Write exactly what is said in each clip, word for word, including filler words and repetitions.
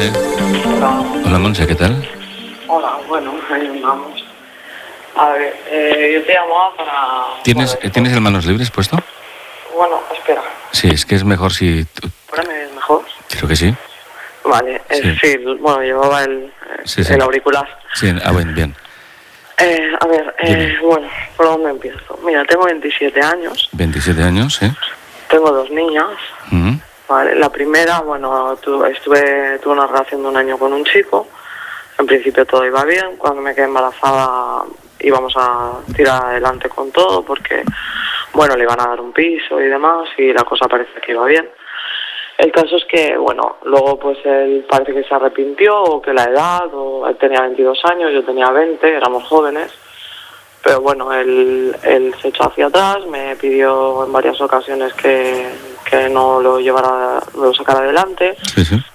Monse. Hola. Hola, Monse, ¿qué tal? Hola, bueno, ahí vamos. A ver, eh, yo te llamaba para... ¿Tienes, bueno, ¿tienes el manos libres puesto? Bueno, espera. Sí, es que es mejor si... tú- ¿Ahora me ves mejor? Creo que sí. Vale, eh, Sí. sí. Bueno, llevaba el, Sí, sí. el auricular. Sí, ah, bueno, bien. Eh, a ver, eh, Dime. bueno, ¿por dónde empiezo? Mira, tengo veintisiete años, veintisiete años, ¿sí? tengo dos niñas. Ujú. Vale, la primera, bueno, tu, estuve, tuve una relación de un año con un chico. En principio todo iba bien. Cuando me quedé embarazada íbamos a tirar adelante con todo porque, bueno, le iban a dar un piso y demás y la cosa parece que iba bien. El caso es que, bueno, luego pues él parece que se arrepintió o que la edad, o él tenía veintidós años, yo tenía veinte, éramos jóvenes. Pero bueno, él, él se echó hacia atrás, me pidió en varias ocasiones que, que no lo llevara, no lo sacara adelante. Sí, sí.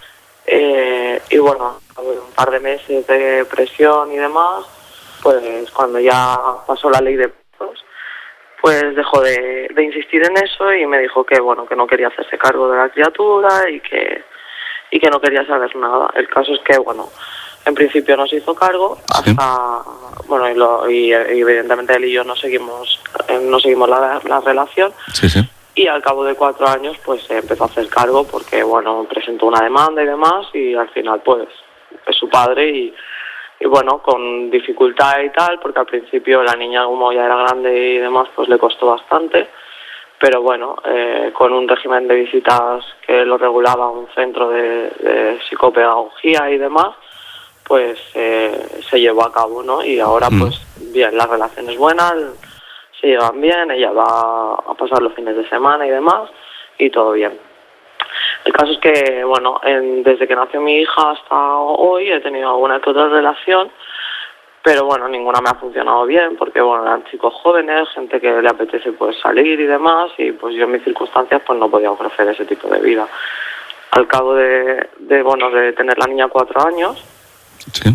Eh, y bueno, un par de meses de presión y demás, pues cuando ya pasó la ley de pesos, pues dejó de, de insistir en eso y me dijo que bueno, que no quería hacerse cargo de la criatura y que y que no quería saber nada. El caso es que bueno, en principio no se hizo cargo Sí. hasta bueno y, lo, y, y evidentemente él y yo no seguimos eh, no seguimos la, la relación. Sí, sí. Y al cabo de cuatro años pues se empezó a hacer cargo porque bueno, presentó una demanda y demás y al final pues es su padre y, y bueno, con dificultad y tal, porque al principio la niña como ya era grande y demás pues le costó bastante, pero bueno, eh, con un régimen de visitas que lo regulaba un centro de, de psicopedagogía y demás, pues eh, se llevó a cabo, ¿no? Y ahora Mm. pues bien, la relación es buena, se llevan bien, ella va a pasar los fines de semana y demás, y todo bien. El caso es que, bueno, en, desde que nació mi hija hasta hoy he tenido alguna que otra relación, pero bueno, ninguna me ha funcionado bien, porque bueno, eran chicos jóvenes, gente que le apetece pues salir y demás, y pues yo en mis circunstancias pues no podía ofrecer ese tipo de vida. Al cabo de, de bueno, de tener la niña cuatro años, Sí.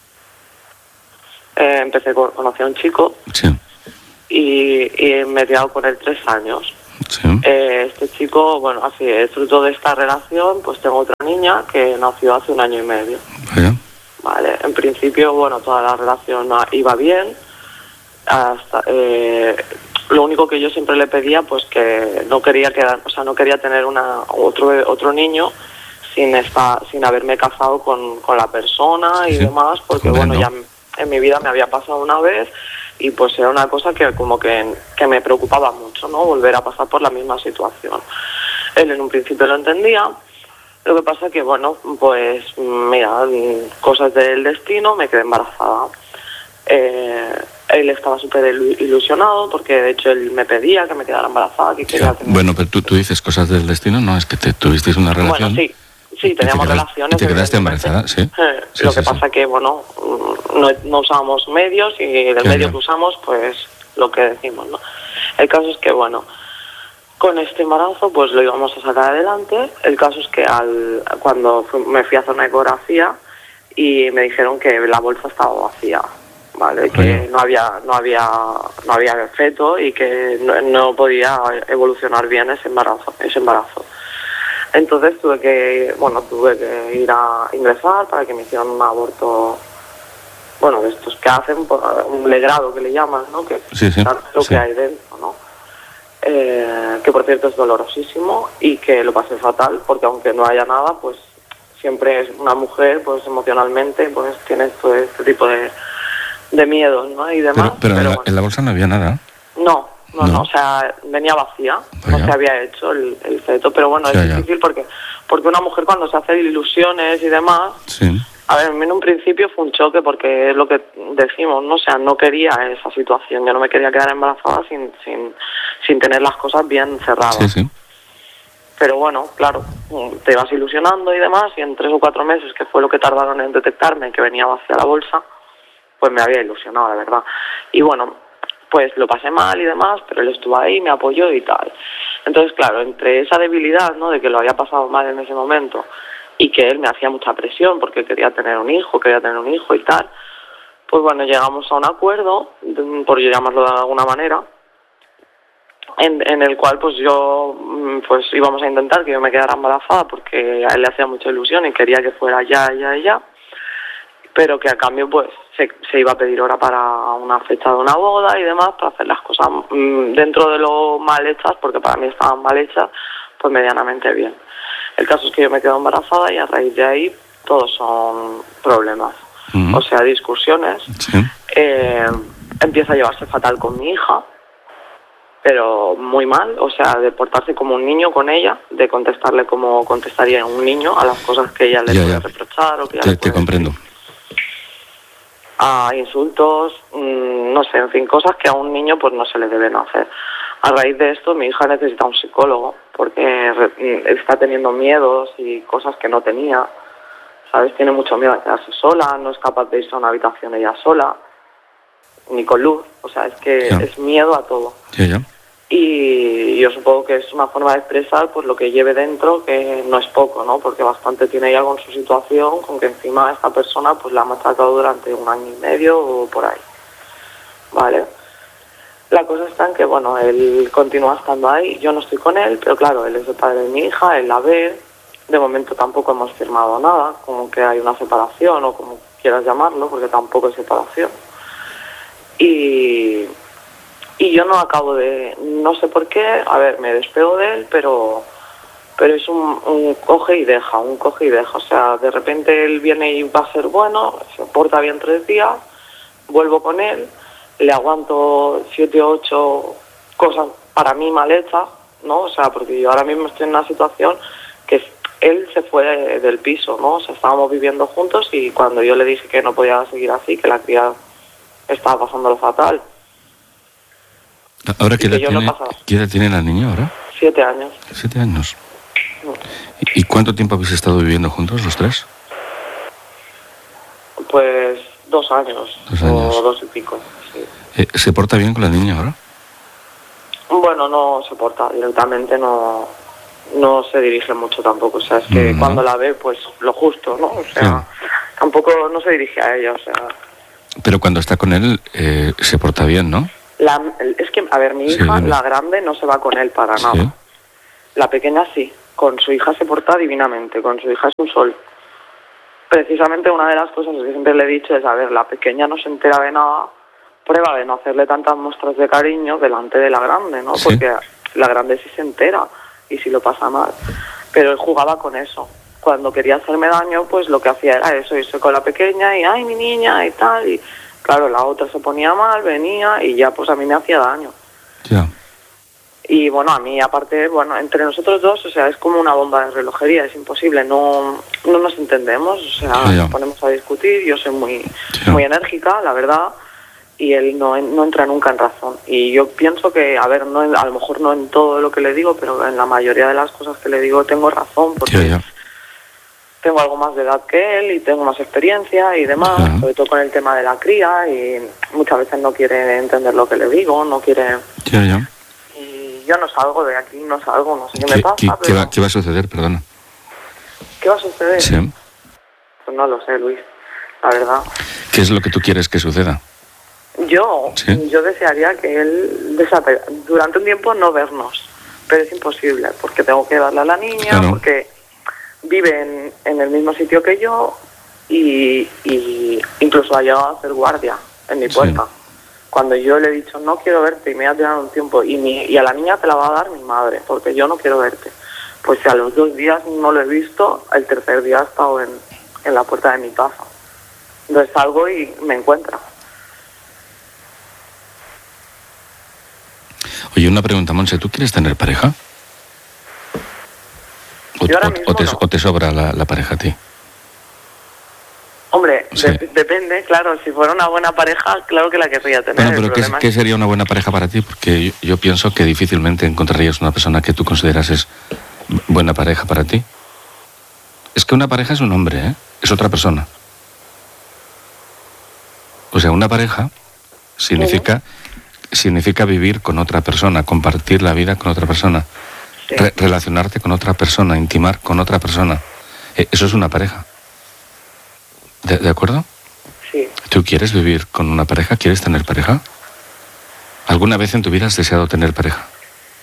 eh, empecé con, conocí a un chico, Sí. y, y me he quedado con él tres años. Sí. Eh, este chico, bueno, así es fruto de esta relación, pues tengo otra niña que nació hace un año y medio. Vaya. Vale, en principio, bueno, toda la relación iba bien. Hasta, eh, lo único que yo siempre le pedía, pues que no quería quedar, o sea, no quería tener una otro otro niño sin esta, sin haberme casado con, con la persona y Sí, sí. demás, porque Comprendo. bueno, ya en mi vida me había pasado una vez. Y pues era una cosa que como que, que me preocupaba mucho, ¿no? Volver a pasar por la misma situación. Él en un principio lo entendía, lo que pasa que, bueno, pues mira, cosas del destino, me quedé embarazada. Eh, él estaba súper ilusionado porque de hecho él me pedía que me quedara embarazada, que quería tener... Bueno, pero tú, tú dices cosas del destino, ¿no? Es que te tuvisteis una relación. Bueno, sí. Sí, y te teníamos quedas- relaciones. Y te quedaste evidentemente. embarazada, sí. Eh, Sí, lo sí, que sí. pasa que, bueno, no, no usábamos medios y el Ya, medio ya. que usamos, pues lo que decimos, ¿no? El caso es que, bueno, con este embarazo, pues lo íbamos a sacar adelante. El caso es que al cuando fui, me fui a hacer una ecografía y me dijeron que la bolsa estaba vacía, ¿vale? Que Vaya. no había, no había, no había feto y que no, no podía evolucionar bien ese embarazo, ese embarazo. Entonces tuve que, bueno, tuve que ir a ingresar para que me hicieran un aborto, bueno, de estos que hacen, un legrado que le llaman, ¿no? Que Sí, sí, lo sí. que hay dentro, ¿no? Eh, que por cierto es dolorosísimo y que lo pasé fatal, porque aunque no haya nada, pues siempre es una mujer, pues emocionalmente, pues tiene todo este tipo de, de miedos, ¿no? Y demás. Pero, pero, en, la, bueno. en la bolsa no había nada. No, no, No. no, o sea, venía vacía, Vaya. no se había hecho el, el feto, pero bueno, Ya, es ya. difícil porque porque una mujer cuando se hace ilusiones y demás, Sí. a ver, a mí en un principio fue un choque porque es lo que decimos, ¿no? O sea, no quería esa situación, yo no me quería quedar embarazada sin sin, sin tener las cosas bien cerradas. Sí, sí. Pero bueno, claro, te vas ilusionando y demás, y en tres o cuatro meses, que fue lo que tardaron en detectarme que venía vacía la bolsa, pues me había ilusionado, la verdad. Y bueno, pues lo pasé mal y demás, pero él estuvo ahí, me apoyó y tal. Entonces, claro, entre esa debilidad, ¿no?, de que lo había pasado mal en ese momento y que él me hacía mucha presión porque quería tener un hijo, quería tener un hijo y tal, pues bueno, llegamos a un acuerdo, por llamarlo de alguna manera, en, en el cual pues yo pues íbamos a intentar que yo me quedara embarazada porque a él le hacía mucha ilusión y quería que fuera ya, ya, ya, pero que a cambio pues se, se iba a pedir hora para una fecha de una boda y demás, para hacer las cosas mmm, dentro de lo mal hechas, porque para mí estaban mal hechas, pues medianamente bien. El caso es que yo me quedo embarazada y a raíz de ahí todos son problemas, uh-huh. o sea, discusiones. Sí. Eh, empieza a llevarse fatal con mi hija, pero muy mal, o sea, de portarse como un niño con ella, de contestarle como contestaría un niño a las cosas que ella le ya, puede ya. reprochar o que ella te, le puede te comprendo. decir. A insultos, mmm, no sé, en fin, cosas que a un niño pues no se le deben hacer. A raíz de esto mi hija necesita un psicólogo porque está teniendo miedos y cosas que no tenía, ¿sabes? Tiene mucho miedo a quedarse sola, no es capaz de irse a una habitación ella sola, ni con luz, o sea, es que ya. es miedo a todo. Ya, ya. Y yo supongo que es una forma de expresar pues lo que lleve dentro, que no es poco, ¿no? Porque bastante tiene ella con su situación, con que encima esta persona pues la ha maltratado durante un año y medio o por ahí, ¿vale? La cosa está en que, bueno, él continúa estando ahí, yo no estoy con él, pero claro, él es el padre de mi hija, él la ve, de momento tampoco hemos firmado nada, como que hay una separación o como quieras llamarlo, porque tampoco es separación. Y... Y yo no acabo de, no sé por qué, a ver, me despego de él, pero pero es un, un coge y deja, un coge y deja. O sea, de repente él viene y va a ser bueno, se porta bien tres días, vuelvo con él, le aguanto siete o ocho cosas para mí mal hechas, ¿no? O sea, porque yo ahora mismo estoy en una situación que él se fue del piso, ¿no? O sea, estábamos viviendo juntos y cuando yo le dije que no podía seguir así, que la cría estaba pasándolo fatal. Ahora, ¿qué edad, tiene, ¿qué edad tiene la niña ahora? Siete años. Siete años. ¿Y cuánto tiempo habéis estado viviendo juntos, los tres? Pues dos años. Dos años. O dos y pico, sí. Eh, ¿Se porta bien con la niña ahora? Bueno, no se porta directamente, no no se dirige mucho tampoco. O sea, es que no. Cuando la ve, pues lo justo, ¿no? O sea, sí. Tampoco no se dirige a ella, o sea... Pero cuando está con él, eh, se porta bien, ¿no? La, es que, a ver, mi hija, sí, la grande, no se va con él para nada. ¿Sí? La pequeña sí. Con su hija se porta divinamente. Con su hija es un sol. Precisamente una de las cosas que siempre le he dicho es, a ver, la pequeña no se entera de nada. Prueba de no hacerle tantas muestras de cariño delante de la grande, ¿no? ¿Sí? Porque la grande sí se entera y sí lo pasa mal. Pero él jugaba con eso. Cuando quería hacerme daño, pues lo que hacía era eso, irse con la pequeña y, ay, mi niña, y tal, y... Claro, la otra se ponía mal, venía y ya pues a mí me hacía daño. Ya. Y bueno, a mí aparte, bueno, entre nosotros dos, o sea, es como una bomba de relojería, es imposible, no no nos entendemos, o sea, ya, ya. Nos ponemos a discutir, yo soy muy ya. muy enérgica, la verdad, y él no, no entra nunca en razón. Y yo pienso que, a ver, no a lo mejor no en todo lo que le digo, pero en la mayoría de las cosas que le digo tengo razón, porque... Ya, ya. Tengo algo más de edad que él y tengo más experiencia y demás, uh-huh. sobre todo con el tema de la cría, y muchas veces no quiere entender lo que le digo, no quiere... Ya, ya. Y yo no salgo de aquí, no salgo, no sé qué, qué me pasa, ¿qué, pero... ¿qué, va, ¿Qué va a suceder, perdona? ¿Qué va a suceder? Sí. Pues no lo sé, Luis, la verdad. ¿Qué es lo que tú quieres que suceda? Yo, ¿Sí? yo desearía que él desapega, durante un tiempo no vernos, pero es imposible, porque tengo que darle a la niña, claro. porque... vive en, en el mismo sitio que yo y, y incluso ha llegado a hacer guardia en mi puerta. Sí. Cuando yo le he dicho, no quiero verte y me ha tirado un tiempo y, mi, y a la niña te la va a dar mi madre, porque yo no quiero verte. Pues si a los dos días no lo he visto, el tercer día ha estado en, en la puerta de mi casa. Entonces salgo y me encuentra. Oye, una pregunta, Montse, ¿tú quieres tener pareja? O, Yo ahora o, mismo o, te, no. ¿O te sobra la, la pareja a ti? Hombre, sí. de, depende, claro, si fuera una buena pareja, claro que la querría tener. Bueno, pero ¿qué, es, ¿qué sería una buena pareja para ti? Porque yo, yo pienso que difícilmente encontrarías una persona que tú consideras es buena pareja para ti. Es que una pareja es un hombre, ¿eh? Es otra persona. O sea, una pareja significa, uh-huh. significa vivir con otra persona, compartir la vida con otra persona. Sí. Re- relacionarte con otra persona, intimar con otra persona. Eh, eso es una pareja. ¿De, ¿De acuerdo? Sí. ¿Tú quieres vivir con una pareja? ¿Quieres tener pareja? ¿Alguna vez en tu vida has deseado tener pareja?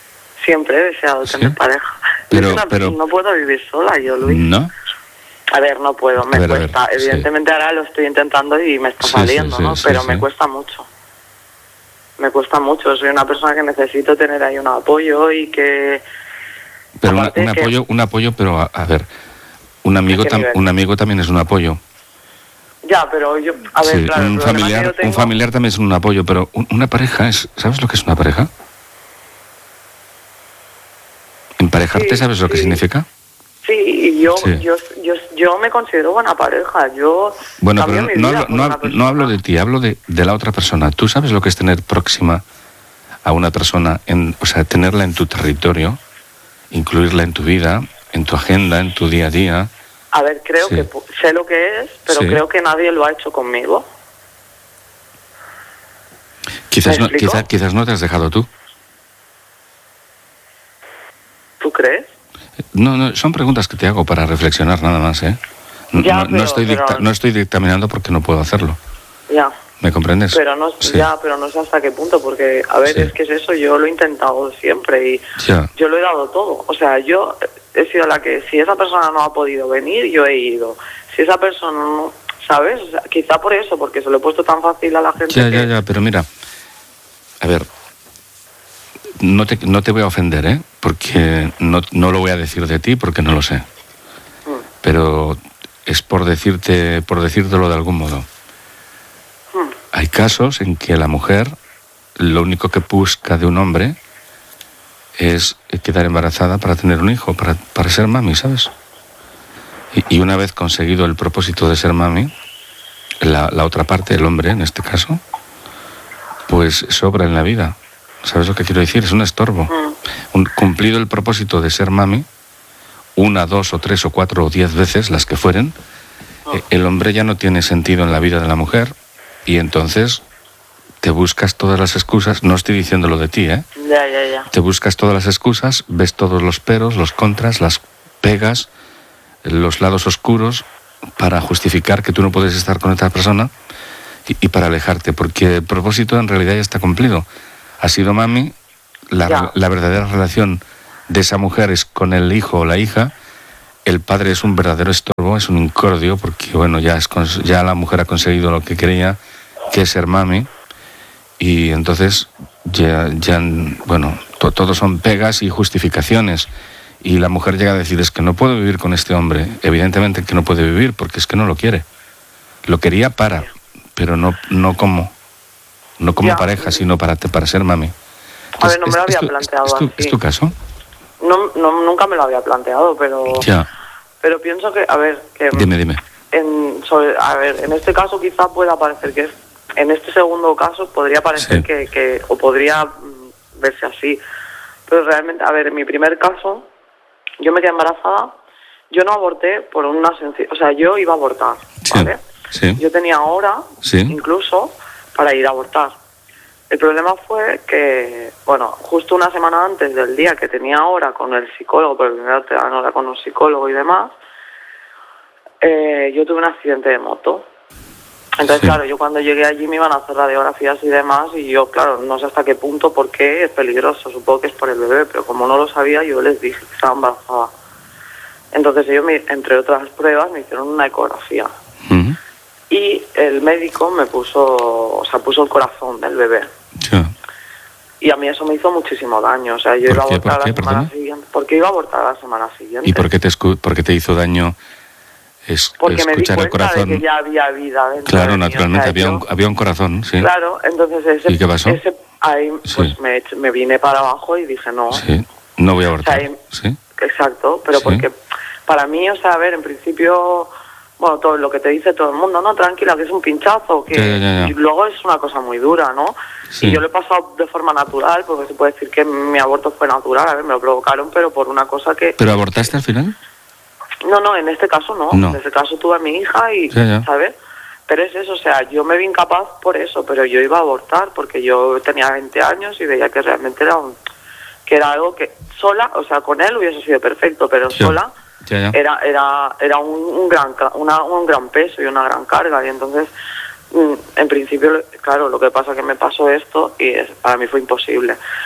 siempre he deseado ¿Sí? tener pareja. Pero, Yo no, pero... no puedo vivir sola, yo, Luis. ¿No? A ver, no puedo, me A ver, a cuesta. ver, Evidentemente sí. ahora lo estoy intentando y me está Sí, saliendo, sí, sí, ¿no? sí, Pero sí. me cuesta mucho. Me cuesta mucho. Soy una persona que necesito tener ahí un apoyo y que... Pero una, aparte un que- apoyo, un apoyo, pero a, a ver, un amigo, ¿A qué tam- nivel? un amigo también es un apoyo. Ya, pero yo... A ver, Sí, claro, el un problema que familiar, yo tengo... un familiar también es un apoyo, pero un- una pareja es, ¿sabes lo que es una pareja? Emparejarte, Sí, ¿sabes lo que sí. significa? Sí, y yo, Sí. yo, yo, yo me considero buena pareja. Yo Bueno, cambio pero mi no, vida hablo, por no, una hab- persona. no hablo de ti, hablo de, de la otra persona. ¿Tú sabes lo que es tener próxima a una persona, en, o sea, tenerla en tu territorio, incluirla en tu vida, en tu agenda, en tu día a día? A ver, creo Sí. que pu- sé lo que es, pero Sí. creo que nadie lo ha hecho conmigo. Quizás ¿Me no, explico? quizá- quizás no te has dejado tú. ¿Tú crees? No, no, son preguntas que te hago para reflexionar nada más, ¿eh? No, Ya, no- no pero- estoy pero- dicta- no estoy dictaminando porque no puedo hacerlo. Ya. ¿Me comprendes? Pero no, Sí. ya, pero no sé hasta qué punto, porque, a ver, Sí. es que es eso, yo lo he intentado siempre y Ya. yo lo he dado todo. O sea, yo he sido la que, si esa persona no ha podido venir, yo he ido. Si esa persona no, ¿sabes? O sea, quizá por eso, porque se lo he puesto tan fácil a la gente Ya, que... ya, ya, pero mira, a ver, no te, no te voy a ofender, ¿eh? Porque no, no lo voy a decir de ti porque no lo sé. Mm, Pero es por decirte, por decírtelo de algún modo. mm. Hay casos en que la mujer lo único que busca de un hombre es quedar embarazada para tener un hijo, para, para ser mami, ¿sabes? Y, y una vez conseguido el propósito de ser mami, la, la otra parte, el hombre en este caso, pues sobra en la vida. ¿Sabes lo que quiero decir? Es un estorbo. Mm. Un, cumplido el propósito de ser mami, una, dos o tres o cuatro o diez veces, las que fueren, eh, el hombre ya no tiene sentido en la vida de la mujer y entonces te buscas todas las excusas, no estoy diciéndolo de ti, ¿eh? Ya, ya, ya. Te buscas todas las excusas, ves todos los peros, los contras, las pegas, los lados oscuros para justificar que tú no puedes estar con otra persona y, y para alejarte, porque el propósito en realidad ya está cumplido. Ha sido mami, la, Ya. la verdadera relación de esa mujer es con el hijo o la hija, el padre es un verdadero estorbo, es un incordio, porque bueno, ya, es, cons- ya la mujer ha conseguido lo que quería, que es ser mami, y entonces ya, ya bueno, to- todo son pegas y justificaciones, y la mujer llega a decir, es que no puedo vivir con este hombre, evidentemente que no puede vivir, porque es que no lo quiere, lo quería para, pero no, no como, no como Ya. pareja, sino para, te- para ser mami. A ver, no me es- lo es había tu- planteado es tu- así. ¿Es tu caso? No, no, nunca me lo había planteado, pero... Ya, Pero pienso que, a ver, que... dime, dime. En, sobre, a ver, en este caso quizá pueda parecer que es... En este segundo caso podría parecer Sí. que, que... O podría mm, verse así. Pero realmente, a ver, en mi primer caso, yo me quedé embarazada. Yo no aborté por una sencilla... O sea, yo iba a abortar, Sí, ¿vale? sí. Yo tenía hora, Sí. incluso, para ir a abortar. El problema fue que, bueno, justo una semana antes del día que tenía hora con el psicólogo, porque primero te dan hora con un psicólogo y demás, eh, yo tuve un accidente de moto. Entonces, Sí. claro, yo cuando llegué allí me iban a hacer radiografías y demás, y yo, claro, no sé hasta qué punto, por qué es peligroso, supongo que es por el bebé, pero como no lo sabía, yo les dije que estaba embarazada. Entonces ellos, me, entre otras pruebas, me hicieron una ecografía. Ujú. Y el médico me puso, o sea, puso el corazón del bebé. Ya. Y a mí eso me hizo muchísimo daño. O sea, yo ¿Por iba a qué? abortar ¿Por qué? la semana Perdona. siguiente. Porque iba a abortar la semana siguiente. ¿Y por qué te, escu- por qué te hizo daño es- Porque me di escuchar el cuenta corazón? de que ya había vida dentro Claro, de mí. naturalmente, O sea, había, yo- un, había un corazón, sí. Claro, entonces ese... ¿Y qué pasó? ese ahí, pues Sí. me, me vine para abajo y dije no. Sí, no voy a abortar. O sea, Sí, Exacto, pero Sí. porque para mí, o sea, a ver, en principio... Bueno, todo lo que te dice todo el mundo, no, tranquila, que es un pinchazo, que Ya, ya, ya, ya. y luego es una cosa muy dura, ¿no? Sí. Y yo lo he pasado de forma natural, porque se puede decir que mi aborto fue natural, a ver, me lo provocaron, pero por una cosa que... ¿Pero abortaste al final? No, no, en este caso no, No. en este caso tuve a mi hija y, Ya, ya. ¿sabes? Pero es eso, o sea, yo me vi incapaz por eso, pero yo iba a abortar porque yo tenía veinte años y veía que realmente era un, que era algo que sola, o sea, con él hubiese sido perfecto, pero Ya. sola... Ya, ya. era era era un, un gran ca- una, un gran peso y una gran carga y entonces mm, en principio claro lo que pasa es que me pasó esto y es, para mí fue imposible.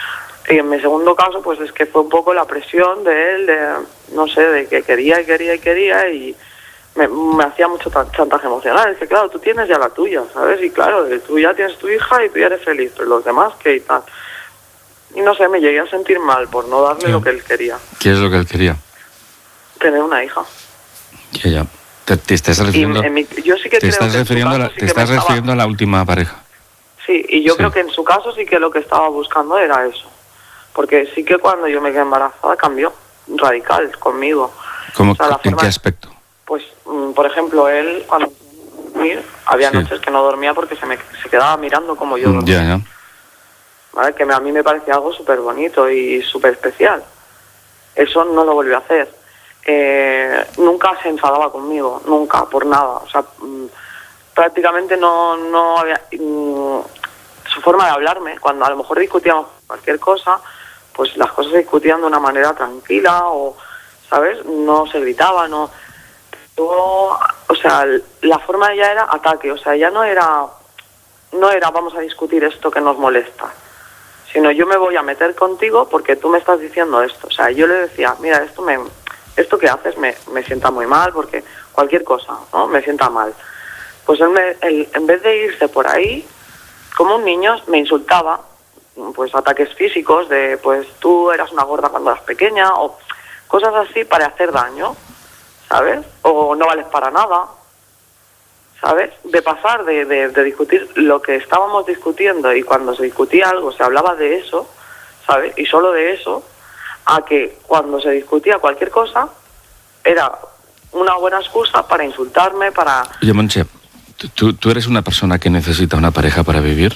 Y en mi segundo caso, pues es que fue un poco la presión de él, de, no sé, de que quería y quería y quería y me, me hacía mucho chantaje emocional. Es que claro, tú tienes ya la tuya, ¿sabes? Y claro, tú ya tienes tu hija y tú ya eres feliz, pero los demás, ¿qué y tal? Y no sé, me llegué a sentir mal por no darle ¿Qué? lo que él quería. ¿Qué es lo que él quería? Tener una hija. Ya, ya. ¿Te, te estás refiriendo, mi, yo sí que te creo estás que refiriendo, a la, sí te estás estaba... refiriendo a la última pareja? Sí, y yo sí. creo que en su caso sí que lo que estaba buscando era eso. Porque sí que cuando yo me quedé embarazada cambió radical conmigo. ¿Cómo, o sea, ¿En qué aspecto? Pues, por ejemplo, él cuando dormir, había sí. noches que no dormía porque se me se quedaba mirando como yo dormía. Ya, ya. ¿Vale? Que a mí me parecía algo súper bonito y súper especial. Eso no lo volvió a hacer. Eh, nunca se enfadaba conmigo, nunca, por nada. O sea, prácticamente no, no había... Su forma de hablarme, cuando a lo mejor discutíamos cualquier cosa, pues las cosas se discutían de una manera tranquila o, ¿sabes? No se gritaba, no... Luego, o sea, la forma de ella era ataque, o sea, ya no era, no era vamos a discutir esto que nos molesta, sino yo me voy a meter contigo porque tú me estás diciendo esto. O sea, yo le decía, mira, esto me, esto que haces me, me sienta muy mal porque cualquier cosa, ¿no? Me sienta mal. Pues él, me, él, en vez de irse por ahí, como un niño, me insultaba, pues ataques físicos de, pues tú eras una gorda cuando eras pequeña, o cosas así para hacer daño, ¿sabes? O no vales para nada, ¿sabes? De pasar de, de, de discutir lo que estábamos discutiendo y cuando se discutía algo se hablaba de eso, ¿sabes? Y solo de eso, a que cuando se discutía cualquier cosa era una buena excusa para insultarme, para... Oye, Montse, ¿tú, ¿tú eres una persona que necesita una pareja para vivir?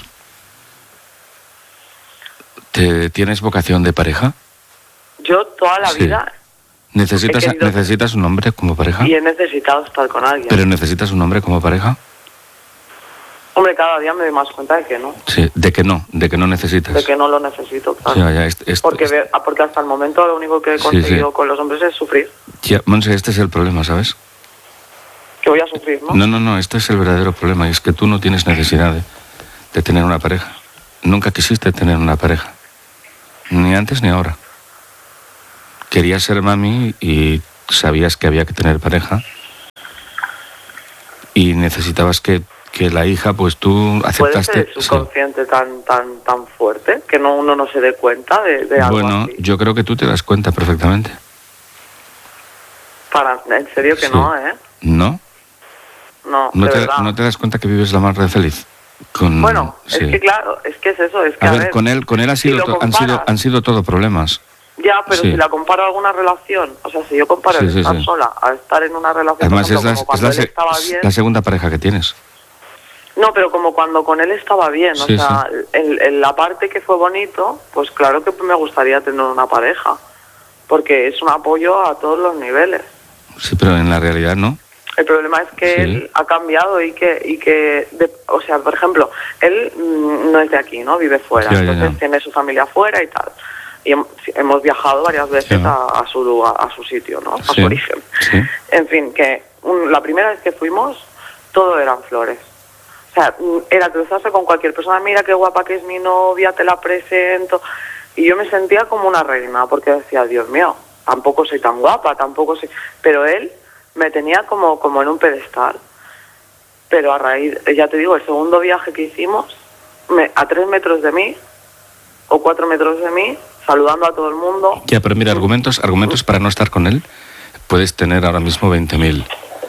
¿Te, ¿Tienes vocación de pareja? Yo toda la sí. vida... ¿Necesitas, querido, ¿Necesitas un hombre como pareja? Y he necesitado estar con alguien. ¿Pero necesitas un hombre como pareja? Hombre, cada día me doy más cuenta de que no. Sí, de que no, de que no necesitas. De que no lo necesito, claro. Ya, ya, esto, esto, porque, esto. porque hasta el momento lo único que he conseguido sí, sí. con los hombres es sufrir. Ya, Monse, este es el problema, ¿sabes? Que voy a sufrir, ¿no? No, no, no, este es el verdadero problema. Y es que tú no tienes necesidad de, de tener una pareja. Nunca quisiste tener una pareja. Ni antes ni ahora. Querías ser mami y sabías que había que tener pareja. Y necesitabas que, que la hija, pues tú aceptaste... ¿Puede ser el subconsciente sí. tan, tan, tan fuerte que no, uno no se dé cuenta de, de algo Bueno, así? Yo creo que tú te das cuenta perfectamente. Para, en serio que sí. no, ¿eh? ¿No? No, ¿No de te, verdad. ¿No te das cuenta que vives la más de feliz? Con, bueno, sí. es que claro, es que es eso, es que a, a ver, ver, con él, con él ha sido si to, han sido han sido todo problemas. Ya, pero sí. si la comparo a alguna relación, o sea, si yo comparo sí, el sí, estar sí. sola a estar en una relación, además por ejemplo, es, la, como cuando es, la, él estaba es bien, la segunda pareja que tienes. No, pero como cuando con él estaba bien, sí, o sea, sí. en, en la parte que fue bonito, pues claro que me gustaría tener una pareja, porque es un apoyo a todos los niveles. Sí, pero en la realidad no. El problema es que sí. él ha cambiado y que, y que de, o sea, por ejemplo, él mmm, no es de aquí, ¿no? Vive fuera, sí, entonces ya, ya. tiene su familia fuera y tal. Y hemos viajado varias veces sí. a, a su lugar, a su sitio, ¿no? A sí. su origen. Sí. En fin, que un, la primera vez que fuimos, todo eran flores. O sea, era cruzarse con cualquier persona, mira qué guapa que es mi novia, te la presento. Y yo me sentía como una reina, porque decía, Dios mío, tampoco soy tan guapa, tampoco soy... Pero él me tenía como, como en un pedestal. Pero a raíz, ya te digo, el segundo viaje que hicimos, me, a tres metros de mí, o cuatro metros de mí, saludando a todo el mundo. Ya, pero mira, argumentos, argumentos para no estar con él, puedes tener ahora mismo veinte mil.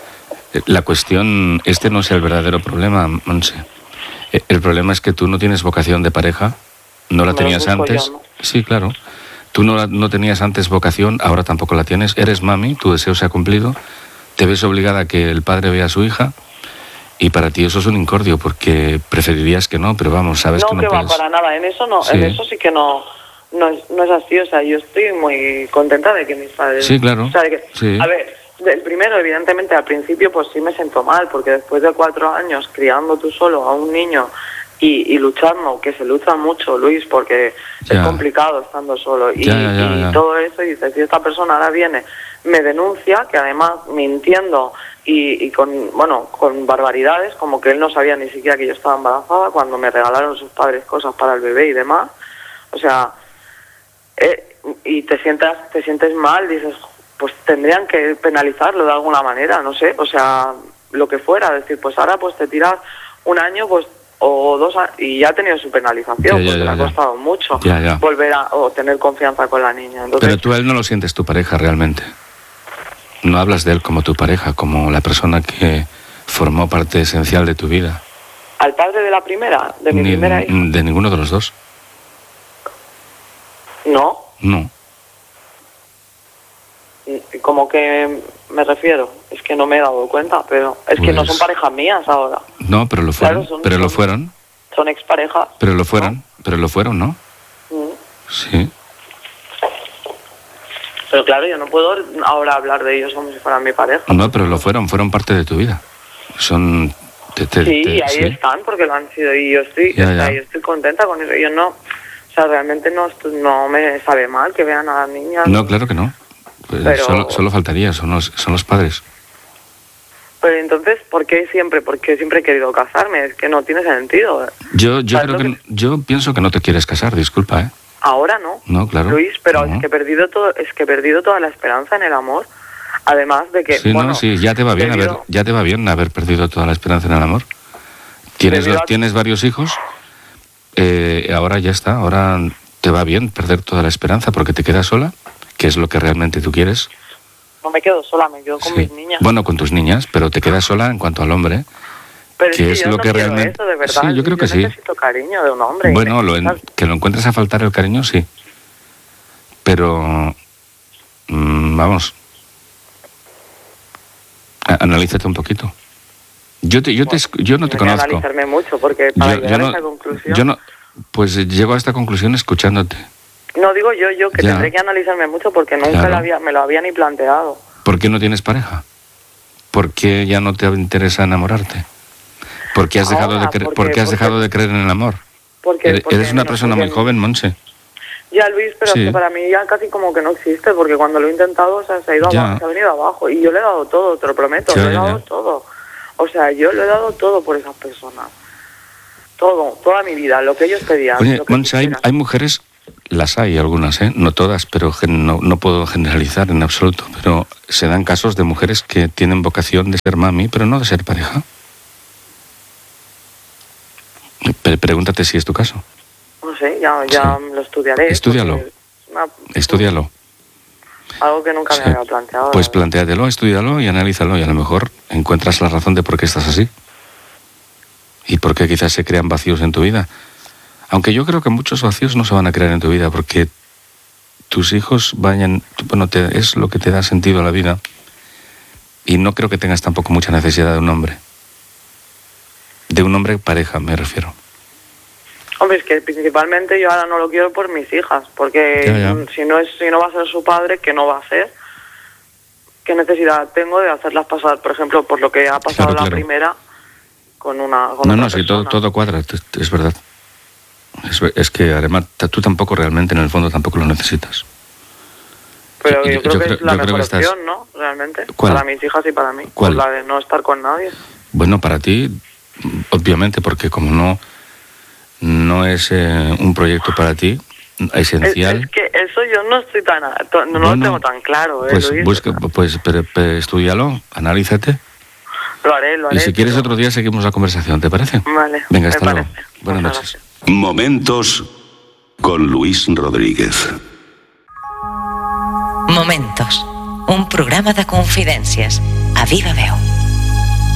La cuestión, este no es el verdadero problema, Monse. El problema es que tú no tienes vocación de pareja, no la Me tenías antes. Yo, ¿no? Sí, claro. Tú no, la, no tenías antes vocación, ahora tampoco la tienes. Eres mami, tu deseo se ha cumplido, te ves obligada a que el padre vea a su hija y para ti eso es un incordio porque preferirías que no, pero vamos, sabes no, que no que puedes. va para nada, en eso no, sí. en eso sí que no, no es, no es así, o sea, yo estoy muy contenta de que mis padres... Sí, claro. O sea, de que, sí. A ver... El primero, evidentemente, al principio pues sí me siento mal, porque después de cuatro años criando tú solo a un niño y, y luchando, que se lucha mucho, Luis, porque ya. es complicado estando solo, y, ya, ya, ya, ya. y todo eso, y dices, si esta persona ahora viene, me denuncia, que además mintiendo y, y con, bueno, con barbaridades, como que él no sabía ni siquiera que yo estaba embarazada, cuando me regalaron sus padres cosas para el bebé y demás, o sea... Eh, y te sientas, te sientes mal, dices, pues tendrían que penalizarlo de alguna manera, no sé, o sea, lo que fuera, decir, pues ahora pues te tiras un año, pues o dos años, y ya ha tenido su penalización, ya, ya, porque ya, le ha ya. costado mucho ya, ya. volver a o tener confianza con la niña. Entonces, pero tú a él no lo sientes tu pareja realmente. No hablas de él como tu pareja, como la persona que formó parte esencial de tu vida. ¿al padre de la primera, de mi Ni, primera hija? de ninguno de los dos. No, No. como que me refiero, es que no me he dado cuenta, pero es Pues... que no son parejas mías ahora. No, pero lo fueron, Claro, son- pero lo son- fueron, Son exparejas. pero lo fueron, pero lo fueron, ¿no? Mm. Sí. Pero claro, yo no puedo ahora hablar de ellos como si fueran mi pareja. No, pero lo fueron, fueron parte de tu vida. Son... Te, te, Sí, te- y ahí sí. están porque lo han sido y yo estoy, Ya, o sea, ya. yo estoy contenta con eso. Yo no, o sea, realmente no, estoy- no me sabe mal que vean a las niñas. No, claro que no. Pues Pero- solo, solo faltaría, son los, son los padres. Pero entonces, ¿por qué siempre? Porque siempre he querido casarme, es que no tiene sentido. Yo, yo ¿Sabes creo lo que, yo pienso que no te quieres casar, disculpa, ¿eh? Ahora no. No, claro. Luis, pero No. es que he perdido todo, es que he perdido toda la esperanza en el amor. Además de que, Sí, bueno, no, sí, ya te va bien haber, debido- ya te va bien haber perdido toda la esperanza en el amor. Tienes, Debido los- a- tienes varios hijos, eh, ahora ya está, ahora te va bien perder toda la esperanza porque te quedas sola, que es lo que realmente tú quieres. no me quedo sola, me quedo con Sí. mis niñas. Bueno, con tus niñas, pero te quedas sola en cuanto al hombre. pero es que que es yo lo no que quiero realmente- eso, de verdad. Sí, yo creo que sí. necesito cariño de un hombre. y Bueno, lo en- necesitas- que lo encuentres a faltar el cariño, sí. Pero, mm, vamos, a- analízate un poquito. Yo, te, yo, te, esc- yo no te Tendría que conozco. analizarme mucho porque para Yo, llegar yo a esa no, conclusión. yo no, pues eh, llego a esta conclusión escuchándote. No digo yo, yo que Ya. tendré que analizarme mucho porque nunca Claro. lo había, me lo había ni planteado. ¿Por qué no tienes pareja? ¿Por qué ya no te interesa enamorarte? ¿Por qué has dejado, Ahora, de, cre- porque- ¿por qué has porque- dejado de creer en el amor? Porque, Eres, porque eres una no- persona porque- muy joven, Monse. Ya, Luis, pero Sí. es que para mí ya casi como que no existe, porque cuando lo he intentado, o sea, se ha ido Ya. abajo, se ha venido abajo, y yo le he dado todo, te lo prometo, Ya, lo he ya, dado ya. todo. O sea, yo le he dado todo por esas personas. Todo, toda mi vida, lo que ellos pedían. Oye, lo que Monse, hay, quisieran. hay mujeres, las hay algunas, ¿eh? No todas, pero gen- no, no puedo generalizar en absoluto, pero se dan casos de mujeres que tienen vocación de ser mami, pero no de ser pareja. Pre- pregúntate si es tu caso. No sé, ya, ya lo estudiaré. Estúdialo. porque es una- Estúdialo. Algo que nunca Sí. me había planteado. Pues plantéatelo, estúdialo y analízalo y a lo mejor encuentras la razón de por qué estás así. Y por qué quizás se crean vacíos en tu vida. Aunque yo creo que muchos vacíos no se van a crear en tu vida porque tus hijos vayan, bueno, te, es lo que te da sentido a la vida. Y no creo que tengas tampoco mucha necesidad de un hombre. De un hombre pareja, me refiero. Hombre, es que principalmente yo ahora no lo quiero por mis hijas, porque Ya, ya. si no es si no va a ser su padre, que no va a ser, ¿qué necesidad tengo de hacerlas pasar, por ejemplo, por lo que ha pasado Claro, la claro. primera con una con No, otra no, sí, todo, persona? todo cuadra, es, es verdad. Es, es que además t- tú tampoco realmente en el fondo tampoco lo necesitas. Pero yo- yo, yo creo que creo- es la yo creo mejor que estás- opción, ¿no? Realmente, ¿Cuál? para mis hijas y para mí, ¿Cuál? la de no estar con nadie. Bueno, para ti, obviamente, porque como no, no es eh, un proyecto para ti Es, esencial, es que eso yo no estoy tan a- to- no Bueno, lo tengo tan claro, ¿eh, pues Luis? busca, pues pero, pero estúdialo, analízate. Lo haré, lo haré. Y si quieres pero- otro día seguimos la conversación, ¿te parece? Vale. Venga, me hasta luego. parece. Buenas Muchas noches. gracias. Momentos con Luis Rodríguez. Momentos, un programa de confidències a Viva Veu.